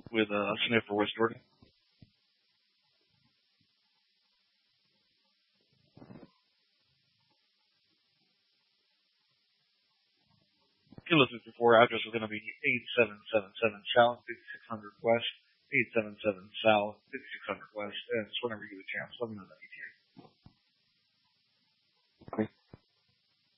with Smith for West Jordan. Kilo 54 address is going to be 8777 South, 5600 West, 877 South, 5600 West, and just whenever you get a chance, let me know that